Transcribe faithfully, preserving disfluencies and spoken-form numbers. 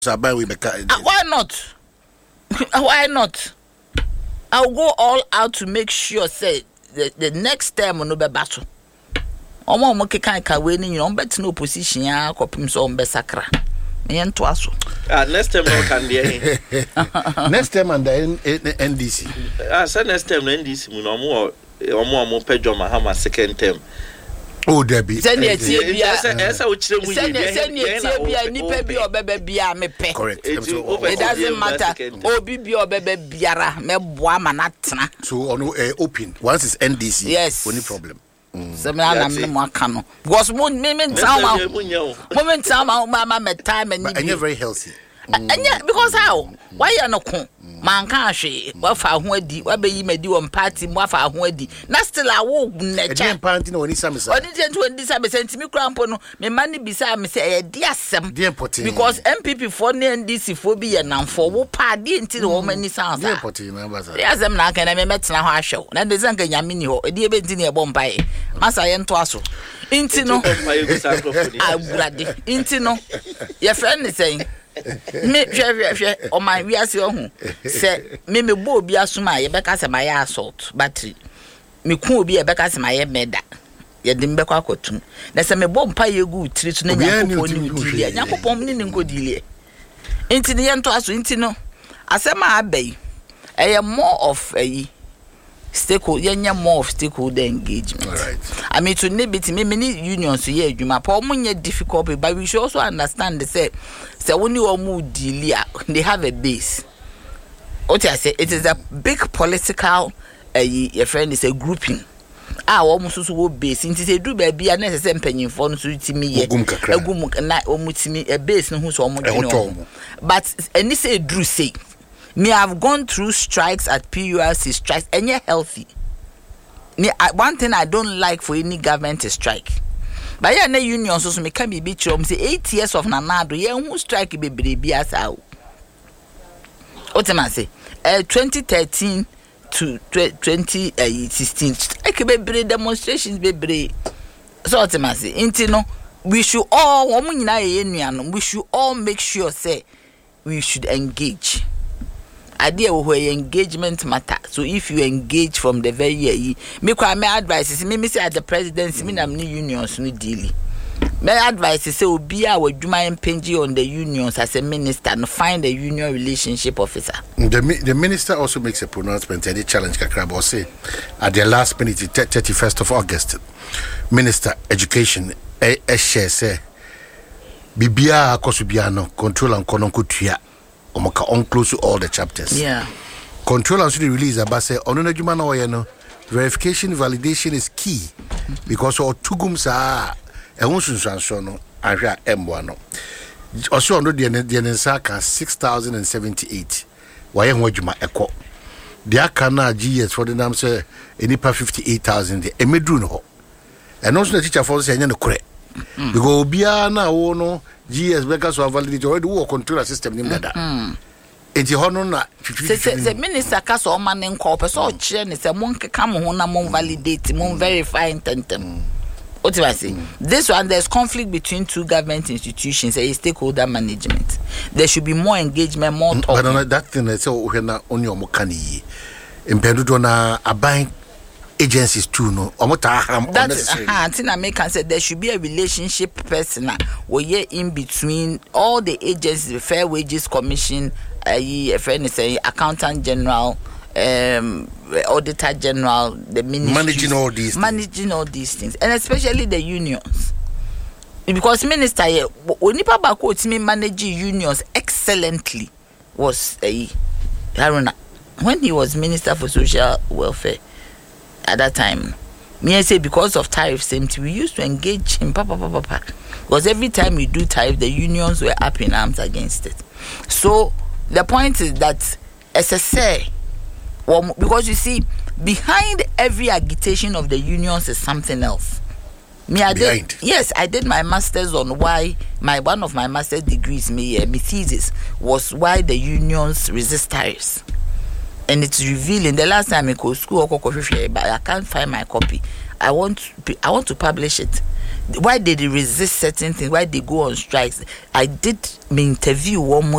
So buy we make. Uh, why not? Why not? I'll go all out to make sure say the, the next term no be battle. Omo omo kekan ka we ni you know bet no position ya kopim so on be sakra. Me ento aso. Ah next time no can dey. Next time and the N D C. Ah say next time no N D C mu no omo omo omo pejo mahama second term. Oh Debbie. Send ye tie bia. Esa o kire mu yi. Send send ye tie bia nipa bi obebe bia me pe. Correct. It doesn't matter. Obi bi obebe biara me boa ma na tena. So on uh, open once it's N D C. Yes. Only problem. So me na me mo aka no. Because mo me me town ma. Mo me town ma ma me time and you're very healthy. And because how? Why you no ko? Man kan hwe. Wa fa ho adi, wa be yi medi won party, mo fa ho adi. Na still a wo necha. E party no oni samisa. Oni ten to oni samisa ntimi krampo no, me mani bisa me say e di asem. Because M P P for ne N D C for bi ye namfo wo pa di nti wo mani sansa. Di poti na baza. Di asem na kan na me metena ho ahwe. Na de zanka nyame ni ho. E di e be nti ne e bom pae. Masa ye nto aso. Inti no. Awurade. Inti no. Your friend is saying me hwe hwe o man wi ase ohun se me me bo obi asoma ye beka se my assault battery me ku obi ye beka se my meda ye dim beka akotum na se me bo mpa ye gu tiri tu na nyakopon ni udili nyakopon ni nkodili enti ne ye nto aso enti no asema abai eye more of ayi stakeholder yenya more of stakeholder engagement. All right. I mean to nibiti me many unions so yeah adwuma pa omunye difficult but we should also understand the say say when you omu deal they have a base. What I say it is a big political uh, your friend is a grouping. Ah omu so so base nti say do baby na say mpanyimfo no so timi ye agum na omu timi a base no hu so omu dwene. But any say drew say me have gone through strikes at P U R C strikes and you're healthy. Me, I, one thing I don't like for any government to strike. But yeah, no union so me can be beach um say eight years of nanado yeah who strike be be as how. What am I say? Uh, twenty thirteen to twenty sixteen strike be demonstrations be so what am I say? Inti no we should all we should all make sure say we should engage. Idea where engagement matter. So if you engage from the very year, me kwa my advice is me me say at the presidency me na me unions no deal. My advice is say obi a wadwuma empenji on the unions as a minister and find a union relationship officer. The the minister also makes a pronouncement and a challenge Kakrabo say at the last minute thirty-first of August. Minister Education e share say bibia akosubia no control and kononkutua omoka on close to all the chapters. Yeah. Control and should release about say ono na dwuma na oye no verification validation is key because o tugum sa e ho sunsanso no ahwa embo no. Oso ono de de nsa ka six thousand seventy-eight. Waye ho dwuma ekọ. De aka na G S for the name say enipa fifty-eight thousand de emedru no ho. And also the teacher for say nya no kore. Because obia na wo no G S because so validate already wo control system nim dada. Enti hono na se se minister ka so ma ne nko pe so kire ne se mon keka mo ho na mon validate mon verify intentem. What do I say? This one there's conflict between two government institutions, a stakeholder management. There should be more engagement, more talk. But that thing I say we na only o mo kani impendu na aban agencies too no that's uh Tina make can say there should be a relationship person where you in between all the agencies, the Fair Wages Commission, a friend is saying accountant general, um auditor general, the ministry managing all these managing things. all these things and especially the unions, because minister onipa bako timi manage unions excellently was a Haruna when he was minister for social welfare. At that time, me I say because of tariff same we used to engage him papa papa papa because every time we do tariff the unions were up in arms against it. So the point is that as I say, well, because you see behind every agitation of the unions is something else. Me I behind. did yes I did my masters on why my one of my master's degrees me uh, my thesis was why the unions resist tariffs. And it's revealing the last time I go school but I can't find my copy. I want I want to publish it. Why did they resist certain things? Why they go on strikes? I did my interview one more